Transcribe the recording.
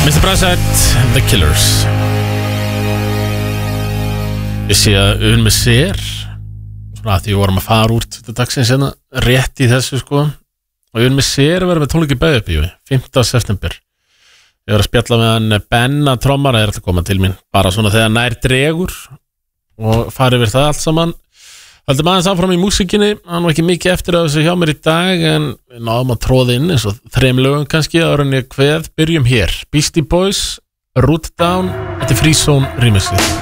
Mr. Brightside, The Killers. Ég sé að með sér svona að því við vorum að fara úr þetta dagsins hérna rétt í þessu sko og með sér verður með tónleiki Bæjarbíói 5. september. Ég var að spjalla með hann Benna trommara er alltaf að koma til mín bara svona þegar nær dregur og farið við það allt saman. Haldum aðeins áfram í músikinni, hann var ekki mikið eftir að þessu hjá mér í dag en við náðum að tróða inn eins og 3 lögum kannski áður en ég kveð. Byrjum hér, Beastie Boys, Root Down, þetta er Free Zone remixið.